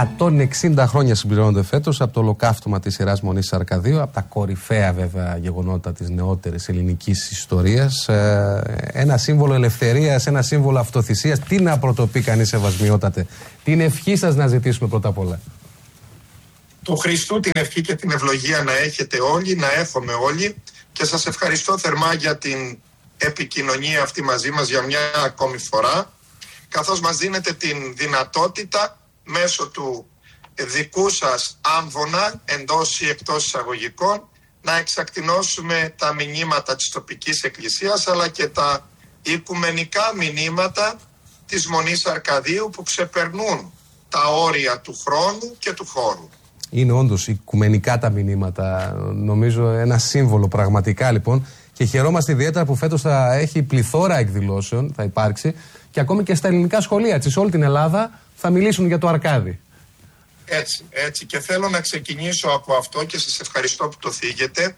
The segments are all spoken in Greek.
160 χρόνια συμπληρώνονται φέτος από το ολοκαύτωμα της Ιεράς Μονής Αρκαδίου, από τα κορυφαία βέβαια γεγονότα της νεότερης ελληνικής ιστορίας. Ένα σύμβολο ελευθερίας, ένα σύμβολο αυτοθυσίας. Τι να πρωτοπεί κανείς, σεβασμιότατε? Την ευχή σας να ζητήσουμε πρώτα απ' όλα. Του Χριστού την ευχή και την ευλογία να έχετε όλοι, να έχουμε όλοι, και σας ευχαριστώ θερμά για την επικοινωνία αυτή μαζί μας για μια ακόμη φορά, καθώς μας δίνετε την δυνατότητα μέσω του δικού σας άμβονα, εντός ή εκτός εισαγωγικών, να εξακτηνώσουμε τα μηνύματα της τοπικής εκκλησίας, αλλά και τα οικουμενικά μηνύματα της Μονής Αρκαδίου που ξεπερνούν τα όρια του χρόνου και του χώρου. Είναι όντως οικουμενικά τα μηνύματα, νομίζω ένα σύμβολο πραγματικά λοιπόν, και χαιρόμαστε ιδιαίτερα που φέτος θα έχει πληθώρα εκδηλώσεων, θα υπάρξει, και ακόμη και στα ελληνικά σχολεία, έτσι, σε όλη την Ελλάδα θα μιλήσουν για το Αρκάδι. Έτσι, και θέλω να ξεκινήσω από αυτό και σας ευχαριστώ που το θίγετε.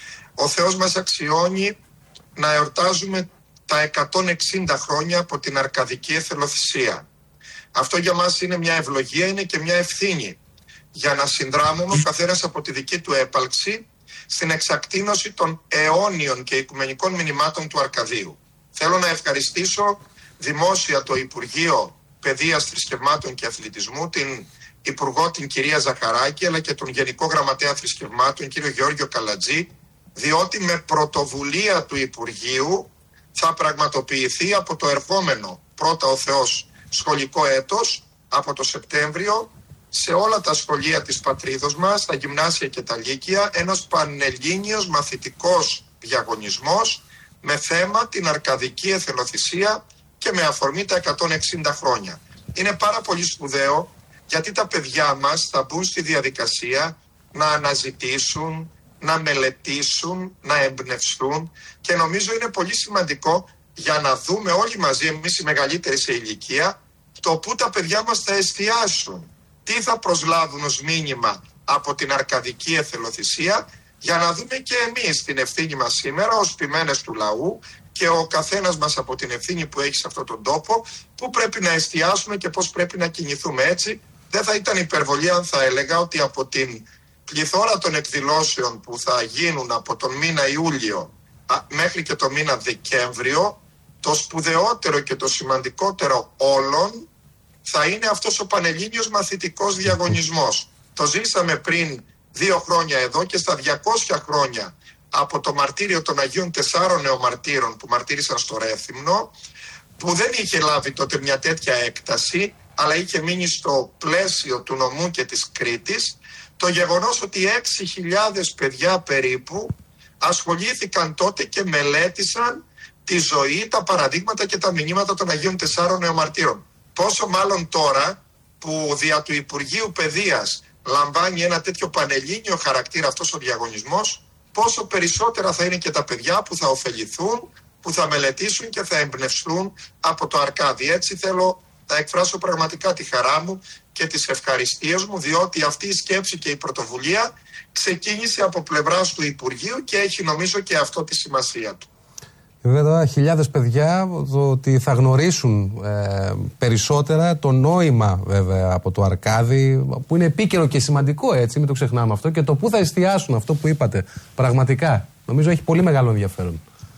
Ο Θεός μας αξιώνει να εορτάζουμε τα 160 χρόνια από την Αρκαδική Εθελοθυσία. Αυτό για μας είναι μια ευλογία, είναι και μια ευθύνη για να συνδράμουμε ο καθένας από τη δική του έπαλξη στην εξακτήνωση των αιώνιων και οικουμενικών μηνυμάτων του Αρκαδίου. Θέλω να ευχαριστήσω δημόσια το Υπουργείο Παιδείας, Θρησκευμάτων και Αθλητισμού, την Υπουργό την κυρία Ζαχαράκη, αλλά και τον Γενικό Γραμματέα Θρησκευμάτων, κύριο Γεώργιο Καλατζή, διότι με πρωτοβουλία του Υπουργείου θα πραγματοποιηθεί από το ερχόμενο, πρώτα ο Θεός, σχολικό έτος, από το Σεπτέμβριο, σε όλα τα σχολεία της πατρίδος μας, τα γυμνάσια και τα λύκεια, ένας πανελλήνιος μαθητικός διαγωνισμός με θέμα την Αρκαδική Εθελοθυσία και με αφορμή τα 160 χρόνια. Είναι πάρα πολύ σπουδαίο, γιατί τα παιδιά μας θα μπουν στη διαδικασία να αναζητήσουν, να μελετήσουν, να εμπνευστούν, και νομίζω είναι πολύ σημαντικό για να δούμε όλοι μαζί, εμείς οι μεγαλύτεροι σε ηλικία, το πού τα παιδιά μας θα εστιάσουν. Τι θα προσλάβουν ως μήνυμα από την Αρκαδική Εθελοθυσία, για να δούμε και εμείς την ευθύνη μας σήμερα ως ποιμένες του λαού και ο καθένας μας από την ευθύνη που έχει σε αυτόν τον τόπο, πού πρέπει να εστιάσουμε και πώς πρέπει να κινηθούμε. Έτσι δεν θα ήταν υπερβολή αν θα έλεγα ότι από την πληθώρα των εκδηλώσεων που θα γίνουν από τον μήνα Ιούλιο μέχρι και το μήνα Δεκέμβριο, το σπουδαιότερο και το σημαντικότερο όλων θα είναι αυτός ο πανελλήνιος μαθητικός διαγωνισμός. Το ζήσαμε πριν 2 χρόνια εδώ, και στα 200 χρόνια από το μαρτύριο των Αγίων 4 νεομαρτύρων που μαρτύρησαν στο Ρέθυμνο, που δεν είχε λάβει τότε μια τέτοια έκταση, αλλά είχε μείνει στο πλαίσιο του νομού και της Κρήτης, το γεγονός ότι 6.000 παιδιά περίπου ασχολήθηκαν τότε και μελέτησαν τη ζωή, τα παραδείγματα και τα μηνύματα των Αγίων 4 νεομαρτύρων. Πόσο μάλλον τώρα που δια του Υπουργείου Παιδείας λαμβάνει ένα τέτοιο πανελλήνιο χαρακτήρα αυτός ο διαγωνισμός, πόσο περισσότερα θα είναι και τα παιδιά που θα ωφεληθούν, που θα μελετήσουν και θα εμπνευστούν από το Αρκάδι. Έτσι θέλω να εκφράσω πραγματικά τη χαρά μου και τις ευχαριστίες μου, διότι αυτή η σκέψη και η πρωτοβουλία ξεκίνησε από πλευράς του Υπουργείου και έχει νομίζω και αυτό τη σημασία του. Βέβαια, χιλιάδες παιδιά ότι θα γνωρίσουν περισσότερα το νόημα βέβαια από το Αρκάδι, που είναι επίκαιρο και σημαντικό, έτσι, μην το ξεχνάμε αυτό, και το πού θα εστιάσουν, αυτό που είπατε. Πραγματικά, νομίζω έχει πολύ μεγάλο ενδιαφέρον.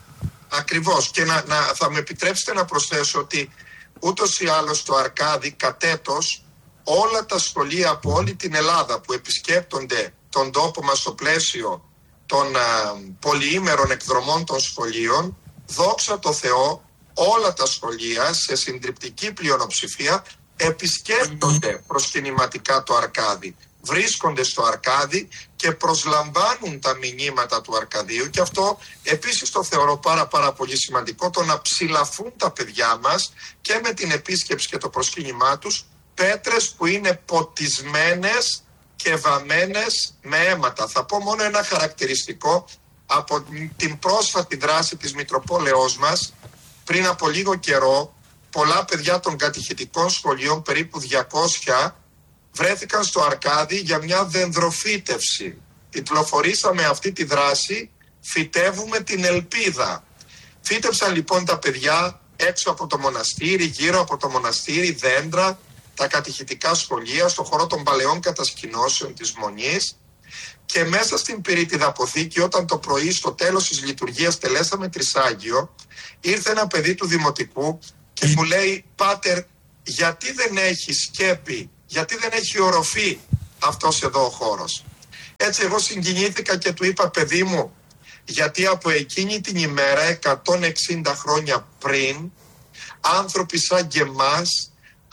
Ακριβώς, και θα με επιτρέψετε να προσθέσω ότι ούτως ή άλλως το Αρκάδι κατέτος όλα τα σχολεία από όλη την Ελλάδα που επισκέπτονται τον τόπο μας στο πλαίσιο των πολυήμερων εκδρομών των σχολείων, δόξα τω Θεώ, όλα τα σχολεία σε συντριπτική πλειονοψηφία επισκέπτονται προσκυνηματικά το Αρκάδι. Βρίσκονται στο Αρκάδι και προσλαμβάνουν τα μηνύματα του Αρκαδίου, και αυτό επίσης το θεωρώ πάρα πολύ σημαντικό, το να ψηλαφούν τα παιδιά μας και με την επίσκεψη και το προσκύνημά τους πέτρες που είναι ποτισμένες και βαμμένες με αίματα. Θα πω μόνο ένα χαρακτηριστικό από την πρόσφατη δράση της Μητροπόλεως μας. Πριν από λίγο καιρό, πολλά παιδιά των κατηχητικών σχολείων, περίπου 200, βρέθηκαν στο Αρκάδι για μια δενδροφύτευση. Τιτλοφορήσαμε αυτή τη δράση «Φυτεύουμε την ελπίδα». Φύτευσαν λοιπόν τα παιδιά έξω από το μοναστήρι, γύρω από το μοναστήρι, δέντρα, τα κατηχητικά σχολεία, στο χώρο των παλαιών κατασκηνώσεων της Μονής, και μέσα στην Πυρητιδαποθήκη, όταν το πρωί στο τέλος της λειτουργίας τελέσαμε τρισάγιο, ήρθε ένα παιδί του Δημοτικού και μου λέει: «Πάτερ, γιατί δεν έχει σκέπη, γιατί δεν έχει οροφή αυτός εδώ ο χώρος?» Έτσι εγώ συγκινήθηκα και του είπα: «Παιδί μου, γιατί από εκείνη την ημέρα 160 χρόνια πριν, άνθρωποι σαν και εμάς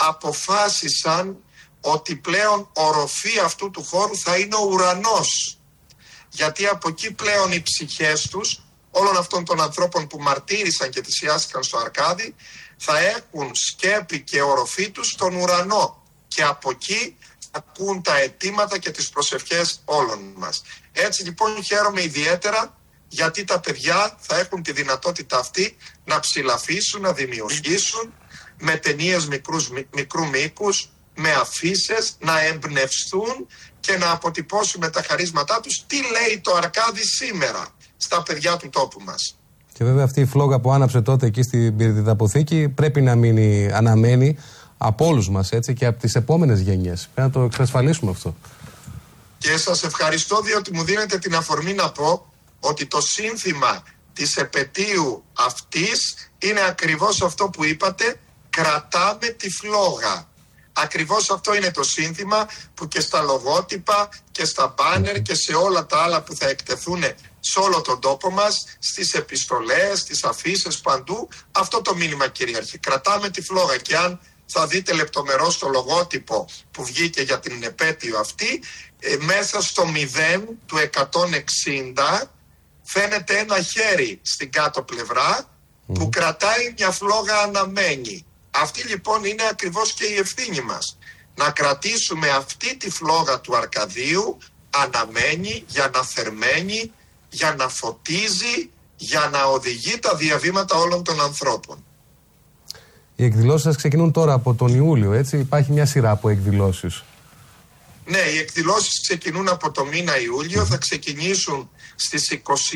αποφάσισαν ότι πλέον οροφή αυτού του χώρου θα είναι ο ουρανός. Γιατί από εκεί πλέον οι ψυχές τους, όλων αυτών των ανθρώπων που μαρτύρησαν και θυσιάστηκαν στο Αρκάδι, θα έχουν σκέπη και οροφή τους στον ουρανό. Και από εκεί θα ακούν τα αιτήματα και τις προσευχές όλων μας». Έτσι λοιπόν χαίρομαι ιδιαίτερα, γιατί τα παιδιά θα έχουν τη δυνατότητα αυτή να ψηλαφίσουν, να δημιουργήσουν με ταινίες μικρού μήκους, με αφίσες, να εμπνευστούν και να αποτυπώσουν με τα χαρίσματά τους τι λέει το Αρκάδι σήμερα στα παιδιά του τόπου μας. Και βέβαια αυτή η φλόγα που άναψε τότε εκεί στην Πυρητιδαποθήκη πρέπει να μείνει αναμένη από όλους μας, έτσι, και από τις επόμενες γενιές. Πρέπει να το εξασφαλίσουμε αυτό. Και σας ευχαριστώ, διότι μου δίνετε την αφορμή να πω ότι το σύνθημα της επετείου αυτής είναι ακριβώς αυτό που είπατε: κρατάμε τη φλόγα. Ακριβώς αυτό είναι το σύνθημα που και στα λογότυπα και στα μπάνερ και σε όλα τα άλλα που θα εκτεθούν σε όλο τον τόπο μας, στις επιστολές, στις αφίσες, παντού, αυτό το μήνυμα κυριαρχεί. Κρατάμε τη φλόγα. Και αν θα δείτε λεπτομερώς το λογότυπο που βγήκε για την επέτειο αυτή, μέσα στο 0 του 160 φαίνεται ένα χέρι στην κάτω πλευρά που κρατάει μια φλόγα αναμένη. Αυτή λοιπόν είναι ακριβώς και η ευθύνη μας. Να κρατήσουμε αυτή τη φλόγα του Αρκαδίου αναμένη, για να θερμαίνει, για να φωτίζει, για να οδηγεί τα διαβήματα όλων των ανθρώπων. Οι εκδηλώσεις σας ξεκινούν τώρα από τον Ιούλιο, έτσι? Υπάρχει μια σειρά από εκδηλώσεις. Ναι, οι εκδηλώσεις ξεκινούν από το μήνα Ιούλιο, θα ξεκινήσουν στις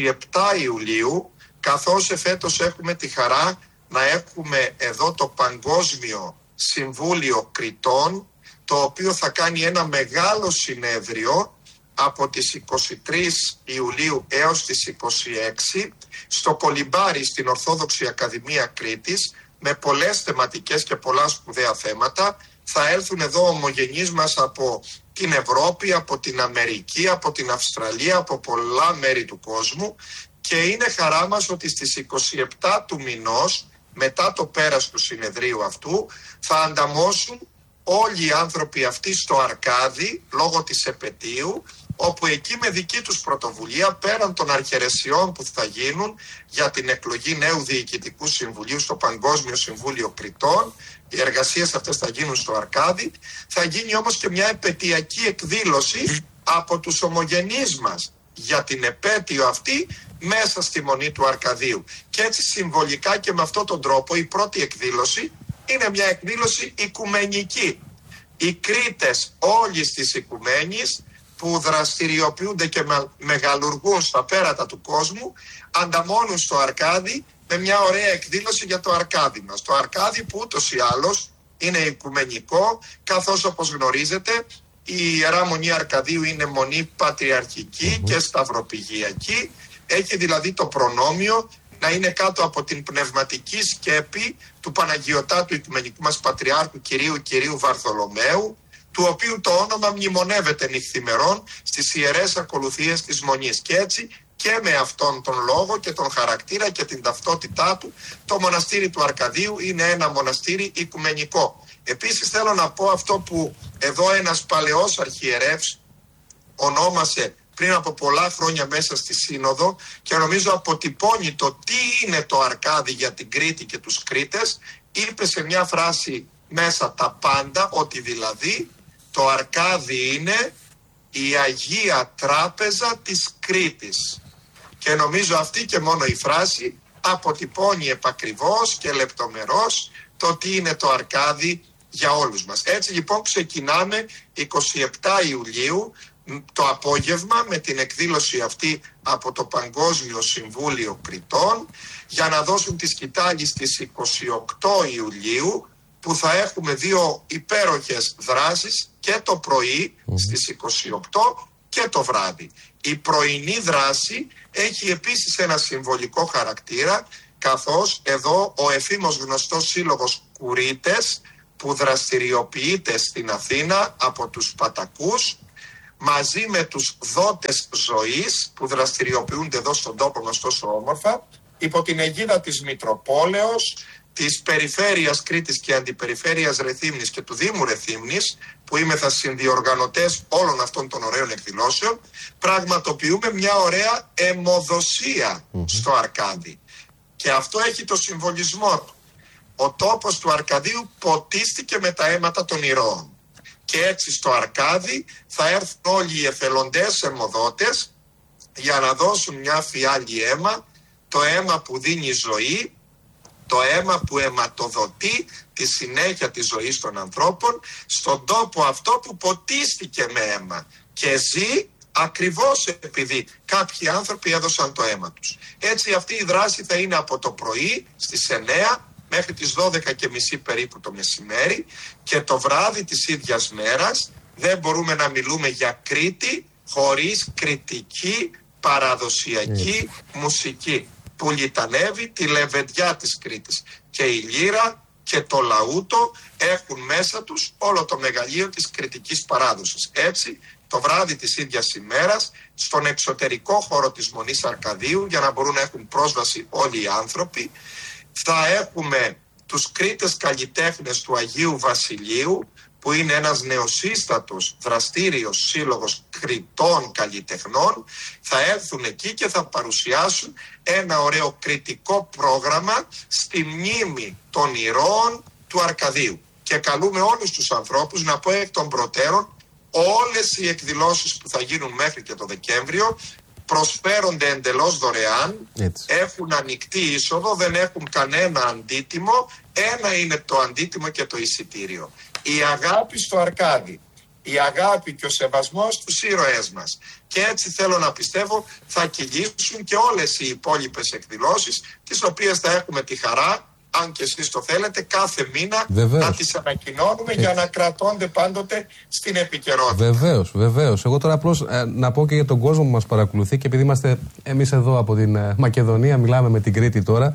27 Ιουλίου, καθώς εφέτος έχουμε τη χαρά να έχουμε εδώ το Παγκόσμιο Συμβούλιο Κριτών, το οποίο θα κάνει ένα μεγάλο συνέδριο από τις 23 Ιουλίου έως τις 26 στο Κολυμπάρι στην Ορθόδοξη Ακαδημία Κρήτης, με πολλές θεματικές και πολλά σπουδαία θέματα. Θα έλθουν εδώ ομογενείς μας από την Ευρώπη, από την Αμερική, από την Αυστραλία, από πολλά μέρη του κόσμου, και είναι χαρά μας ότι στις 27 του μηνός, μετά το πέρας του συνεδρίου αυτού, θα ανταμώσουν όλοι οι άνθρωποι αυτοί στο Αρκάδι λόγω της επετείου, όπου εκεί με δική τους πρωτοβουλία, πέραν των αρχαιρεσιών που θα γίνουν για την εκλογή νέου Διοικητικού Συμβουλίου στο Παγκόσμιο Συμβούλιο Κριτών, οι εργασίες αυτές θα γίνουν στο Αρκάδι, θα γίνει όμως και μια επετειακή εκδήλωση από τους ομογενείς μας για την επέτειο αυτή μέσα στη Μονή του Αρκαδίου. Και έτσι συμβολικά και με αυτόν τον τρόπο η πρώτη εκδήλωση είναι μια εκδήλωση οικουμενική. Οι Κρήτες όλης της οικουμένης που δραστηριοποιούνται και μεγαλουργούν στα πέρατα του κόσμου ανταμώνουν στο Αρκάδι με μια ωραία εκδήλωση για το Αρκάδι μας. Το Αρκάδι που ούτως ή άλλως είναι οικουμενικό, καθώς όπως γνωρίζετε η Ιερά Μονή Αρκαδίου είναι μονή πατριαρχική και σταυροπηγιακή. Έχει δηλαδή το προνόμιο να είναι κάτω από την πνευματική σκέπη του Παναγιωτάτου Οικουμενικού μας Πατριάρχου Κυρίου Βαρθολομαίου, του οποίου το όνομα μνημονεύεται νυχθημερών στις ιερές ακολουθίες της Μονής. Και έτσι και με αυτόν τον λόγο και τον χαρακτήρα και την ταυτότητά του, το μοναστήρι του Αρκαδίου είναι ένα μοναστήρι οικουμενικό. Επίσης θέλω να πω αυτό που εδώ ένας παλαιός αρχιερεύς ονόμασε πριν από πολλά χρόνια μέσα στη Σύνοδο και νομίζω αποτυπώνει το τι είναι το Αρκάδι για την Κρήτη και τους Κρήτες. Είπε σε μια φράση μέσα τα πάντα, ότι δηλαδή το Αρκάδι είναι η Αγία Τράπεζα της Κρήτης. Και νομίζω αυτή και μόνο η φράση αποτυπώνει επακριβώς και λεπτομερώς το τι είναι το Αρκάδι για όλους μας. Έτσι λοιπόν ξεκινάμε 27 Ιουλίου το απόγευμα με την εκδήλωση αυτή από το Παγκόσμιο Συμβούλιο Κριτών, για να δώσουν τη σκητάλη στις 28 Ιουλίου που θα έχουμε δύο υπέροχες δράσεις και το πρωί στις 28 και το βράδυ. Η πρωινή δράση έχει επίσης ένα συμβολικό χαρακτήρα, καθώς εδώ ο εφήμως γνωστός σύλλογος Κουρίτες που δραστηριοποιείται στην Αθήνα από τους Πατακούς, μαζί με τους δότες ζωής που δραστηριοποιούνται εδώ στον τόπο μας τόσο όμορφα, υπό την αιγίδα της Μητροπόλεως, της Περιφέρειας Κρήτης και Αντιπεριφέρειας Ρεθύμνης και του Δήμου Ρεθύμνης, που είμεθα συνδιοργανωτές όλων αυτών των ωραίων εκδηλώσεων, πραγματοποιούμε μια ωραία αιμοδοσία στο Αρκάδι. Και αυτό έχει το συμβολισμό του. Ο τόπος του Αρκαδίου ποτίστηκε με τα αίματα των ηρώων. Και έτσι στο Αρκάδι θα έρθουν όλοι οι εθελοντές αιμοδότες για να δώσουν μια φιάλη αίμα, το αίμα που δίνει ζωή, το αίμα που αιματοδοτεί τη συνέχεια της ζωής των ανθρώπων στον τόπο αυτό που ποτίστηκε με αίμα και ζει ακριβώς επειδή κάποιοι άνθρωποι έδωσαν το αίμα τους. Έτσι αυτή η δράση θα είναι από το πρωί στις 9 μέχρι τις 12:30 περίπου το μεσημέρι, και το βράδυ της ίδιας μέρας δεν μπορούμε να μιλούμε για Κρήτη χωρίς κρητική παραδοσιακή μουσική που λιτανεύει τη λεβεντιά της Κρήτης. Και η λύρα και το λαούτο έχουν μέσα τους όλο το μεγαλείο της κρητικής παράδοσης. Έτσι, το βράδυ της ίδιας ημέρας, στον εξωτερικό χώρο της Μονής Αρκαδίου, για να μπορούν να έχουν πρόσβαση όλοι οι άνθρωποι, θα έχουμε τους Κρήτες καλλιτέχνες του Αγίου Βασιλείου, που είναι ένας νεοσύστατος δραστήριος σύλλογος Κρητών καλλιτεχνών. Θα έρθουν εκεί και θα παρουσιάσουν ένα ωραίο κρητικό πρόγραμμα στη μνήμη των ηρώων του Αρκαδίου. Και καλούμε όλους τους ανθρώπους να πω εκ των προτέρων, όλες οι εκδηλώσεις που θα γίνουν μέχρι και το Δεκέμβριο προσφέρονται εντελώς δωρεάν, έχουν ανοιχτή είσοδο, δεν έχουν κανένα αντίτιμο. Ένα είναι το αντίτιμο και το εισιτήριο. Η αγάπη στο Αρκάδι, η αγάπη και ο σεβασμός στους ήρωές μας. Και έτσι θέλω να πιστεύω θα κυλήσουν και όλες οι υπόλοιπες εκδηλώσεις, τις οποίες θα έχουμε τη χαρά, αν και εσείς το θέλετε, κάθε μήνα να τις ανακοινώνουμε για να κρατώνται πάντοτε στην επικαιρότητα. Βεβαίως. Εγώ τώρα απλώς να πω και για τον κόσμο που μας παρακολουθεί, και επειδή είμαστε εμείς εδώ από την Μακεδονία, μιλάμε με την Κρήτη τώρα,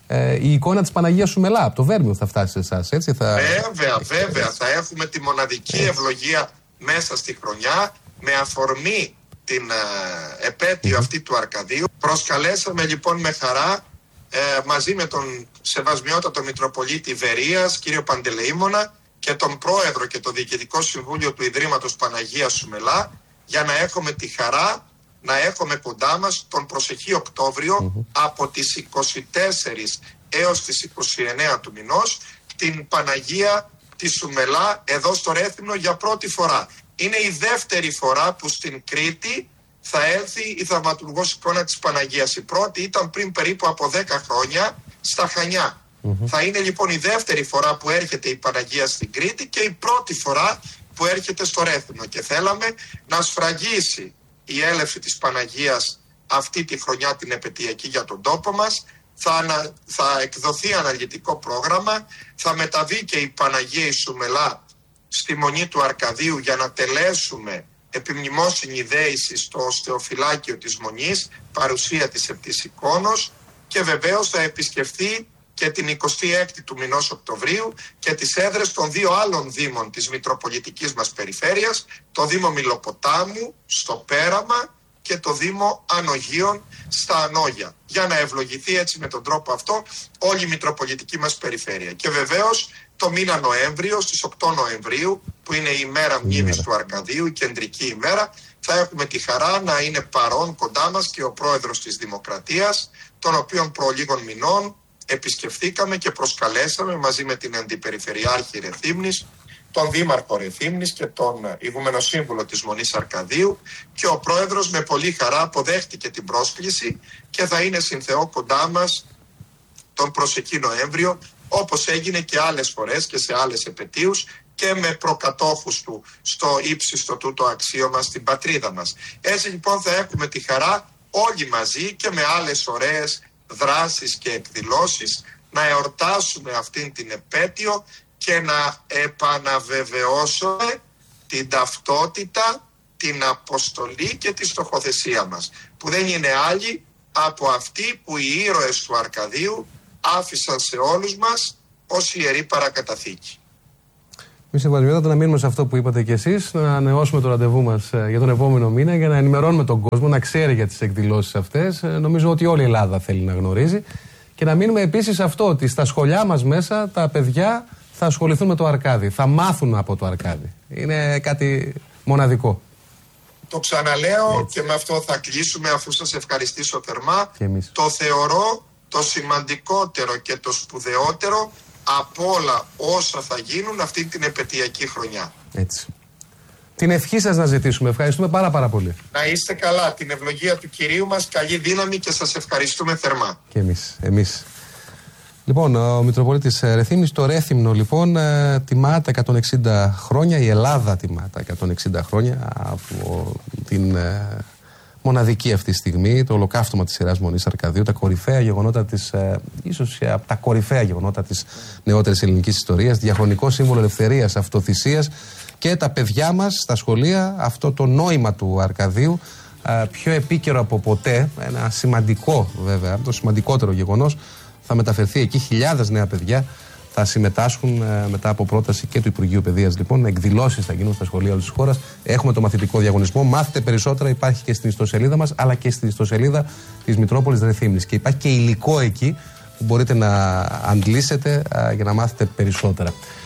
η εικόνα της Παναγίας Σουμελά από το Βέρμιο θα φτάσει σε εσάς, έτσι? Βέβαια. Θα έχουμε τη μοναδική ευλογία μέσα στη χρονιά με αφορμή την επέτειο αυτή του Αρκαδίου. Προσκαλέσαμε λοιπόν με χαρά μαζί με τον Σεβασμιότατο Μητροπολίτη Βερίας, κύριο Παντελεήμονα, και τον Πρόεδρο και το Διοικητικό Συμβούλιο του Ιδρύματος Παναγίας Σουμελά, για να έχουμε τη χαρά να έχουμε κοντά μας τον προσεχή Οκτώβριο από τις 24 έως τις 29 του μηνός την Παναγία τη Σουμελά εδώ στο Ρέθυμνο για πρώτη φορά. Είναι η δεύτερη φορά που στην Κρήτη θα έρθει η θαυματουργός εικόνα της Παναγίας. Η πρώτη ήταν πριν περίπου από 10 χρόνια στα Χανιά. Θα είναι λοιπόν η δεύτερη φορά που έρχεται η Παναγία στην Κρήτη και η πρώτη φορά που έρχεται στο Ρέθυμνο. Και θέλαμε να σφραγίσει η έλευση της Παναγίας αυτή τη χρονιά την επετειακή για τον τόπο μας. Θα εκδοθεί αναλυτικό πρόγραμμα, θα μεταβεί και η Παναγία η Σουμελά στη Μονή του Αρκαδίου για να τελέσουμε επιμνημόσυνη δέηση στο οστεοφυλάκιο της Μονής, παρουσία της Επτής Εικόνος, και βεβαίως θα επισκεφθεί και την 26η του μηνός Οκτωβρίου και τις έδρες των δύο άλλων δήμων της Μητροπολιτικής μας περιφέρειας, το Δήμο Μιλοποτάμου στο Πέραμα και το Δήμο Ανογείων στα Ανόγια, για να ευλογηθεί έτσι με τον τρόπο αυτό όλη η Μητροπολιτική μας περιφέρεια. Και βεβαίως το μήνα Νοέμβριο, στις 8 Νοεμβρίου, που είναι η ημέρα μνήμης του Αρκαδίου, η κεντρική ημέρα, θα έχουμε τη χαρά να είναι παρόν κοντά μας και ο Πρόεδρος της Δημοκρατίας, τον οποίον προ λίγων μηνών επισκεφθήκαμε και προσκαλέσαμε μαζί με την Αντιπεριφερειάρχη Ρεθύμνης, τον Δήμαρχο Ρεθύμνης και τον Ηγούμενο Σύμβουλο της Μονής Αρκαδίου, και ο Πρόεδρος με πολύ χαρά αποδέχτηκε την πρόσκληση και θα είναι συν Θεό κοντά μας τον προσεχή Νοέμβριο, όπως έγινε και άλλες φορές και σε άλλες επετείους και με προκατόχους του στο ύψιστο τούτο αξίωμα στην πατρίδα μας. Έτσι λοιπόν θα έχουμε τη χαρά όλοι μαζί και με άλλες ωραίες δράσεις και εκδηλώσεις να εορτάσουμε αυτήν την επέτειο και να επαναβεβαιώσουμε την ταυτότητα, την αποστολή και τη στοχοθεσία μας, που δεν είναι άλλη από αυτή που οι ήρωες του Αρκαδίου άφησαν σε όλους μας ως ιερή παρακαταθήκη. Εμείς ευαγγελιότατα να μείνουμε σε αυτό που είπατε κι εσείς, να ανανεώσουμε το ραντεβού μας για τον επόμενο μήνα για να ενημερώνουμε τον κόσμο, να ξέρει για τις εκδηλώσεις αυτές. Νομίζω ότι όλη η Ελλάδα θέλει να γνωρίζει. Και να μείνουμε επίσης αυτό, ότι στα σχολιά μας μέσα τα παιδιά θα ασχοληθούν με το Αρκάδι, θα μάθουν από το Αρκάδι. Είναι κάτι μοναδικό. Το ξαναλέω. Έτσι. Και με αυτό θα κλείσουμε, αφού σας ευχαριστήσω θερμά. Το θεωρώ το σημαντικότερο και το σπουδαιότερο από όλα όσα θα γίνουν αυτή την επετειακή χρονιά. Έτσι. Την ευχή σας να ζητήσουμε. Ευχαριστούμε πάρα πολύ. Να είστε καλά. Την ευλογία του Κυρίου μας. Καλή δύναμη και σας ευχαριστούμε θερμά. Και εμείς. Λοιπόν, ο Μητροπολίτης Ρεθύμνης, το Ρέθυμνο λοιπόν τιμά τα 160 χρόνια, η Ελλάδα τιμά τα 160 χρόνια από την μοναδική αυτή στιγμή, το ολοκαύτωμα της Ιεράς Μονής Αρκαδίου, τα κορυφαία γεγονότα της, ίσως από τα κορυφαία γεγονότα της νεότερης ελληνικής ιστορίας, διαχρονικό σύμβολο ελευθερίας, αυτοθυσίας, και τα παιδιά μας στα σχολεία, αυτό το νόημα του Αρκαδίου, πιο επίκαιρο από ποτέ, ένα σημαντικό βέβαια, το σημαντικότερο γεγονός, θα μεταφερθεί εκεί. Χιλιάδες νέα παιδιά θα συμμετάσχουν μετά από πρόταση και του Υπουργείου Παιδείας. Λοιπόν, εκδηλώσεις θα γίνουν στα σχολεία όλης της χώρας. Έχουμε το μαθητικό διαγωνισμό. Μάθετε περισσότερα, υπάρχει και στην ιστοσελίδα μας, αλλά και στην ιστοσελίδα της Μητρόπολης Ρεθύμνης. Και υπάρχει και υλικό εκεί που μπορείτε να αντλήσετε για να μάθετε περισσότερα.